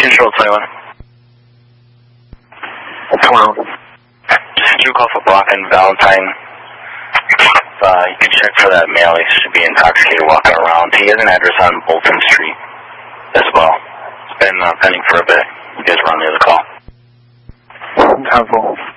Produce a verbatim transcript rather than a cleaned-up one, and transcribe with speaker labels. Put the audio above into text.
Speaker 1: Control twenty-one.
Speaker 2: Come on.
Speaker 1: Just you call for Block and Valentine. Uh, you can check for that male. He should be intoxicated walking around. He has an address on Bolton Street as well. It's been uh, pending for a bit. You guys were on the other call.
Speaker 2: Temple.